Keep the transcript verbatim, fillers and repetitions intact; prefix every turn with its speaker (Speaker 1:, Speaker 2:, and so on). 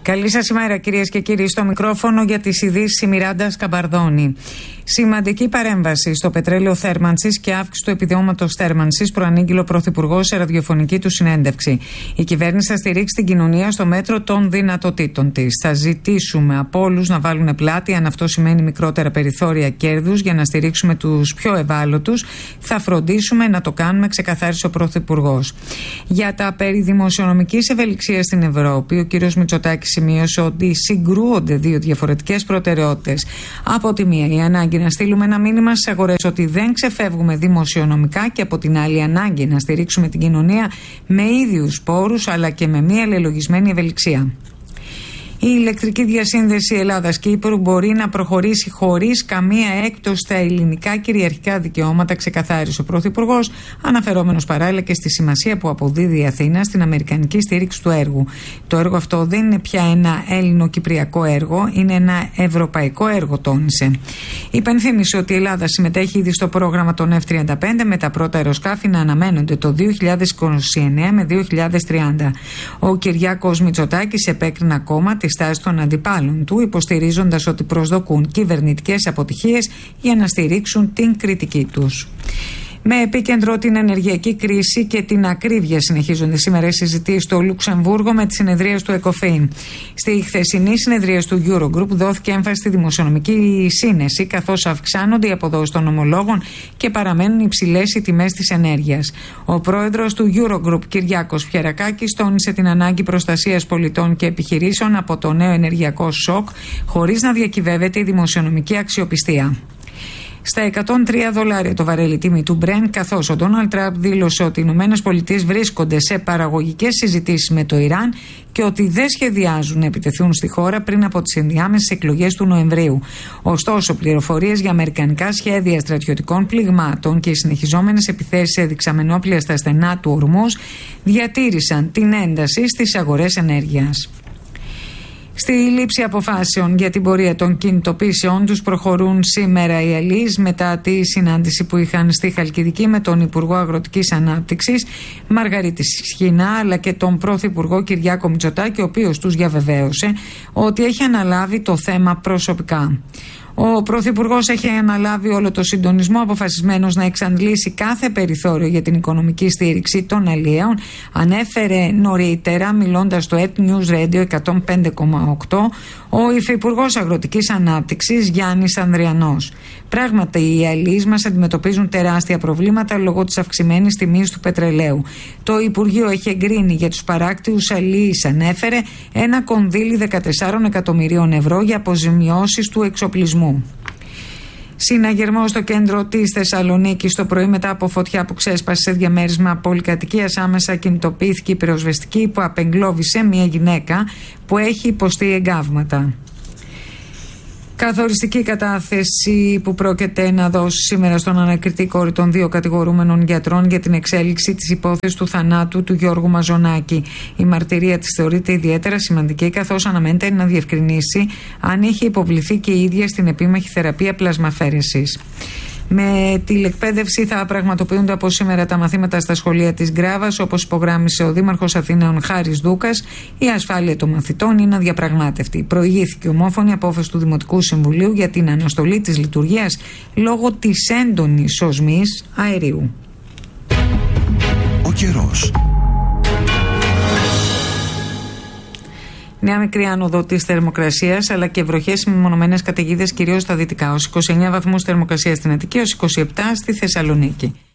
Speaker 1: Καλή σας ημέρα, κυρίες και κύριοι. Στο μικρόφωνο για τις ειδήσεις η Μιράντα Σκαμπαρδόνη. Σημαντική παρέμβαση στο πετρέλαιο θέρμανσης και αύξηση του επιδόματος θέρμανσης προανήγγειλε ο Πρωθυπουργός σε ραδιοφωνική του συνέντευξη. Η κυβέρνηση θα στηρίξει την κοινωνία στο μέτρο των δυνατοτήτων της. Θα ζητήσουμε από όλους να βάλουν πλάτη, αν αυτό σημαίνει μικρότερα περιθώρια κέρδους, για να στηρίξουμε τους πιο ευάλωτους. Θα φροντίσουμε να το κάνουμε, ξεκαθάρισε ο Πρωθυπουργός. Για τα περί δημοσιονομικής ευελιξίας στην Ευρώπη, ο κ. Μητσοτάκης σημείωσε ότι συγκρούονται δύο διαφορετικές προτεραιότητες. Από τη μία, η ανάγκη να στείλουμε ένα μήνυμα στις αγορές ότι δεν ξεφεύγουμε δημοσιονομικά, και από την άλλη, η ανάγκη να στηρίξουμε την κοινωνία με ίδιους πόρους αλλά και με μία αλληλογισμένη ευελιξία. Η ηλεκτρική διασύνδεση Ελλάδας και Κύπρου μπορεί να προχωρήσει χωρίς καμία έκπτωση στα ελληνικά κυριαρχικά δικαιώματα, ξεκαθάρισε ο Πρωθυπουργός, αναφερόμενος παράλληλα και στη σημασία που αποδίδει η Αθήνα στην αμερικανική στήριξη του έργου. Το έργο αυτό δεν είναι πια ένα ελληνο-κυπριακό έργο, είναι ένα ευρωπαϊκό έργο, τόνισε. Υπενθύμησε ότι η Ελλάδα συμμετέχει ήδη στο πρόγραμμα των εφ τριάντα πέντε, με τα πρώτα αεροσκάφη να αναμένονται το δύο χιλιάδες είκοσι εννέα με δύο χιλιάδες τριάντα. Ο Κυριάκος Μητσοτάκης επέκρινε ακόμα τη στάση των αντιπάλων του, υποστηρίζοντας ότι προσδοκούν κυβερνητικές αποτυχίες για να στηρίξουν την κριτική τους. Με επίκεντρο την ενεργειακή κρίση και την ακρίβεια, συνεχίζονται σήμερα οι συζητήσεις στο Λουξεμβούργο με τις συνεδρίες του ΕΚΟΦΗΝ. Στη χθεσινή συνεδρία του Eurogroup δόθηκε έμφαση στη δημοσιονομική σύνεση, καθώς αυξάνονται οι αποδόσεις των ομολόγων και παραμένουν υψηλές οι τιμές της ενέργειας. Ο πρόεδρος του Eurogroup, Κυριάκος Πιερακάκης, τόνισε την ανάγκη προστασίας πολιτών και επιχειρήσεων από το νέο ενεργειακό σοκ, χωρίς να διακυβεύεται η δημοσιονομική αξιοπιστία. Στα εκατόν τρία δολάρια το βαρέλι τιμή του Brent, καθώς ο Ντόναλντ Τραμπ δήλωσε ότι οι Ηνωμένες Πολιτείες βρίσκονται σε παραγωγικές συζητήσεις με το Ιράν και ότι δεν σχεδιάζουν να επιτεθούν στη χώρα πριν από τις ενδιάμεσες εκλογές του Νοεμβρίου. Ωστόσο, πληροφορίες για αμερικανικά σχέδια στρατιωτικών πληγμάτων και οι συνεχιζόμενες επιθέσεις σε δεξαμενόπλια στα στενά του Ορμούζ διατήρησαν την ένταση στις αγορές ενέργειας. Στη λήψη αποφάσεων για την πορεία των κινητοποίησεών τους προχωρούν σήμερα οι αλείς, μετά τη συνάντηση που είχαν στη Χαλκιδική με τον Υπουργό Αγροτικής Ανάπτυξης Μαργαρίτη Σχοινά, αλλά και τον Πρωθυπουργό Κυριάκο Μητσοτάκη, ο οποίος τους διαβεβαίωσε ότι έχει αναλάβει το θέμα προσωπικά. Ο Πρωθυπουργός έχει αναλάβει όλο το συντονισμό, αποφασισμένος να εξαντλήσει κάθε περιθώριο για την οικονομική στήριξη των αλλιέων, ανέφερε νωρίτερα, μιλώντας στο Ed News Radio εκατόν πέντε κόμμα οκτώ, ο Υφυπουργός Αγροτικής Ανάπτυξης Γιάννης Ανδριανός. Πράγματι, οι αλλιείς μας αντιμετωπίζουν τεράστια προβλήματα λόγω της αυξημένης τιμής του πετρελαίου. Το Υπουργείο έχει εγκρίνει για τους παράκτιους αλλιείς, ανέφερε, ένα κονδύλι δεκατέσσερα εκατομμυρίων ευρώ για αποζημιώσεις του εξοπλισμού. Συναγερμό στο κέντρο της Θεσσαλονίκης το πρωί, μετά από φωτιά που ξέσπασε σε διαμέρισμα πολυκατοικίας, άμεσα κινητοποιήθηκε η πυροσβεστική που απεγκλώβησε μια γυναίκα που έχει υποστεί εγκάβματα. Καθοριστική κατάθεση που πρόκειται να δώσει σήμερα στον ανακριτή κόρη των δύο κατηγορούμενων γιατρών για την εξέλιξη της υπόθεσης του θανάτου του Γιώργου Μαζονάκη. Η μαρτυρία της θεωρείται ιδιαίτερα σημαντική, καθώς αναμένεται να διευκρινίσει αν είχε υποβληθεί και η ίδια στην επίμαχη θεραπεία πλασμαφαίρεσης. Με τηλεκπαίδευση θα πραγματοποιούνται από σήμερα τα μαθήματα στα σχολεία της Γκράβας, όπως υπογράμμισε ο Δήμαρχος Αθηναίων Χάρης Δούκας. Η ασφάλεια των μαθητών είναι αδιαπραγμάτευτη. Προηγήθηκε ομόφωνη απόφαση του Δημοτικού Συμβουλίου για την αναστολή της λειτουργίας λόγω της έντονης οσμής αερίου.
Speaker 2: Ο καιρός.
Speaker 1: Νέα μικρή άνοδο της θερμοκρασίας, αλλά και βροχές με μονομένες καταιγίδες κυρίως στα δυτικά. Ως είκοσι εννέα βαθμούς θερμοκρασία στην Αττική, ως είκοσι επτά στη Θεσσαλονίκη.